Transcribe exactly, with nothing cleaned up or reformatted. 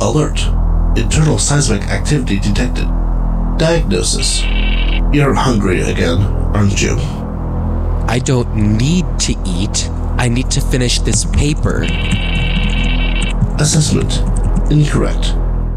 Alert. Internal seismic activity detected. Diagnosis. You're hungry again, aren't you? I don't need to eat. I need to finish this paper. Assessment. Incorrect.